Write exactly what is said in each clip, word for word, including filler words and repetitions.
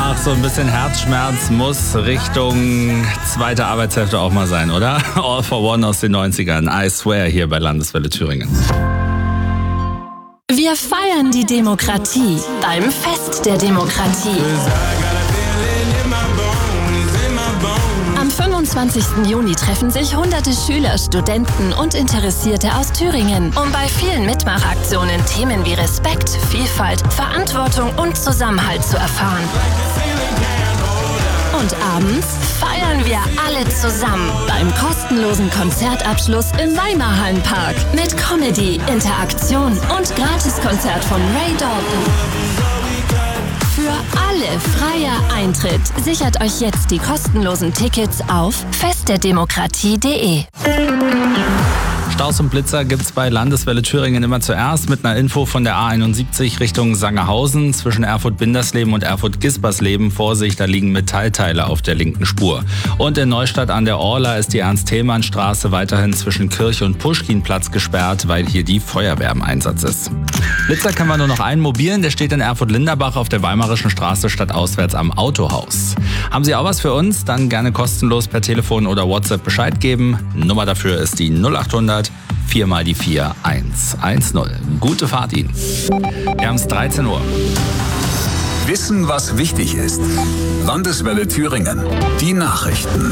Ach, so ein bisschen Herzschmerz muss Richtung zweite Arbeitshälfte auch mal sein, oder? All for One aus den neunzigern. I swear hier bei Landeswelle Thüringen. Wir feiern die Demokratie beim Fest der Demokratie. Am fünfundzwanzigsten Juni treffen sich hunderte Schüler, Studenten und Interessierte aus Thüringen, um bei vielen Mitmachaktionen Themen wie Respekt, Vielfalt, Verantwortung und Zusammenhalt zu erfahren. Und abends feiern wir alle zusammen beim kostenlosen Konzertabschluss im Weimarhallenpark mit Comedy, Interaktion und Gratiskonzert von Ray Dalton. Für alle freier Eintritt. Sichert euch jetzt die kostenlosen Tickets auf festderdemokratie punkt de. Staus und Blitzer gibt's bei Landeswelle Thüringen immer zuerst mit einer Info von der A einundsiebzig Richtung Sangerhausen. Zwischen Erfurt-Bindersleben und Erfurt-Gispersleben. Vorsicht, da liegen Metallteile auf der linken Spur. Und in Neustadt an der Orla ist die Ernst-Thälmann-Straße weiterhin zwischen Kirche und Puschkinplatz gesperrt, weil hier die Feuerwehr im Einsatz ist. Blitzer kann man nur noch einen mobilen, der steht in Erfurt-Linderbach auf der Weimarischen Straße stadtauswärts am Autohaus. Haben Sie auch was für uns? Dann gerne kostenlos per Telefon oder WhatsApp Bescheid geben. Nummer dafür ist die null achthundert vier mal die vier eins eins null. Gute Fahrt Ihnen. Wir haben es dreizehn Uhr. Wissen, was wichtig ist. Landeswelle Thüringen. Die Nachrichten.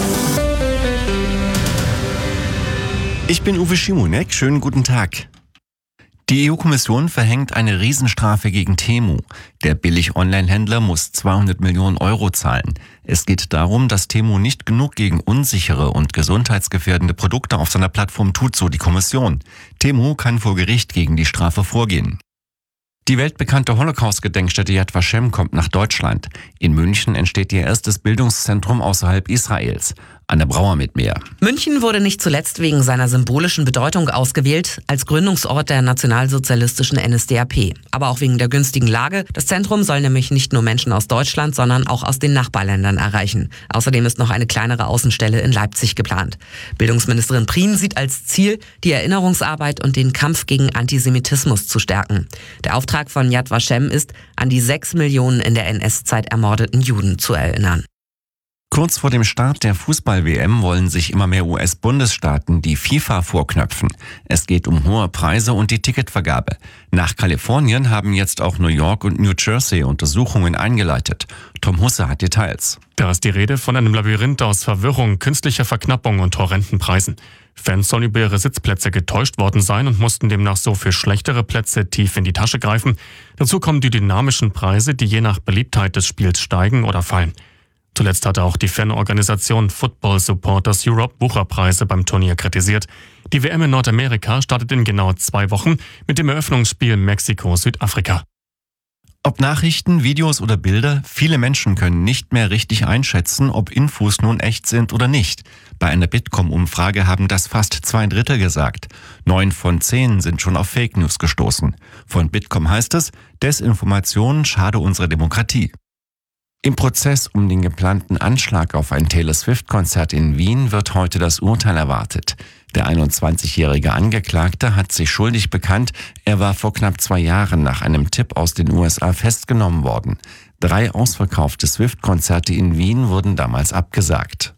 Ich bin Uwe Schimonek. Schönen guten Tag. Die E U-Kommission verhängt eine Riesenstrafe gegen Temu. Der Billig-Online-Händler muss zweihundert Millionen Euro zahlen. Es geht darum, dass Temu nicht genug gegen unsichere und gesundheitsgefährdende Produkte auf seiner Plattform tut, so die Kommission. Temu kann vor Gericht gegen die Strafe vorgehen. Die weltbekannte Holocaust-Gedenkstätte Yad Vashem kommt nach Deutschland. In München entsteht ihr erstes Bildungszentrum außerhalb Israels. Anne Brauer mit mehr. München wurde nicht zuletzt wegen seiner symbolischen Bedeutung ausgewählt als Gründungsort der nationalsozialistischen N S D A P. Aber auch wegen der günstigen Lage. Das Zentrum soll nämlich nicht nur Menschen aus Deutschland, sondern auch aus den Nachbarländern erreichen. Außerdem ist noch eine kleinere Außenstelle in Leipzig geplant. Bildungsministerin Prien sieht als Ziel, die Erinnerungsarbeit und den Kampf gegen Antisemitismus zu stärken. Der Auftrag von Yad Vashem ist, an die sechs Millionen in der N S-Zeit ermordeten Juden zu erinnern. Kurz vor dem Start der Fußball-W M wollen sich immer mehr U S-Bundesstaaten die FIFA vorknöpfen. Es geht um hohe Preise und die Ticketvergabe. Nach Kalifornien haben jetzt auch New York und New Jersey Untersuchungen eingeleitet. Tom Husse hat Details. Da ist die Rede von einem Labyrinth aus Verwirrung, künstlicher Verknappung und horrenden Preisen. Fans sollen über ihre Sitzplätze getäuscht worden sein und mussten demnach so für schlechtere Plätze tief in die Tasche greifen. Dazu kommen die dynamischen Preise, die je nach Beliebtheit des Spiels steigen oder fallen. Zuletzt hatte auch die Fanorganisation Football Supporters Europe Wucherpreise beim Turnier kritisiert. Die W M in Nordamerika startet in genau zwei Wochen mit dem Eröffnungsspiel Mexiko-Südafrika. Ob Nachrichten, Videos oder Bilder, viele Menschen können nicht mehr richtig einschätzen, ob Infos nun echt sind oder nicht. Bei einer Bitkom-Umfrage haben das fast zwei Drittel gesagt. Neun von zehn sind schon auf Fake News gestoßen. Von Bitkom heißt es, Desinformation schade unserer Demokratie. Im Prozess um den geplanten Anschlag auf ein Taylor Swift-Konzert in Wien wird heute das Urteil erwartet. Der einundzwanzigjährige Angeklagte hat sich schuldig bekannt. Er war vor knapp zwei Jahren nach einem Tipp aus den U S A festgenommen worden. Drei ausverkaufte Swift-Konzerte in Wien wurden damals abgesagt.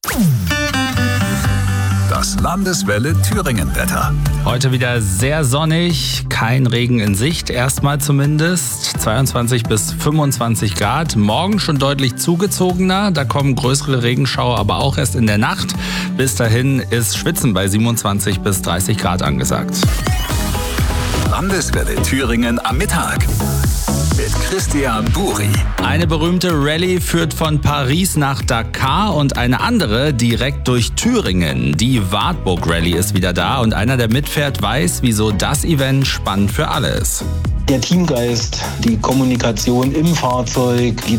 Das Landeswelle Thüringen-Wetter. Heute wieder sehr sonnig, kein Regen in Sicht, erstmal zumindest. zweiundzwanzig bis fünfundzwanzig Grad. Morgen schon deutlich zugezogener, da kommen größere Regenschauer, aber auch erst in der Nacht. Bis dahin ist Schwitzen bei siebenundzwanzig bis dreißig Grad angesagt. Landeswelle Thüringen am Mittag. Mit Christian Buri. Eine berühmte Rallye führt von Paris nach Dakar und eine andere direkt durch Thüringen. Die Wartburg Rallye ist wieder da und einer, der mitfährt, weiß, wieso das Event spannend für alle ist. Der Teamgeist, die Kommunikation im Fahrzeug, die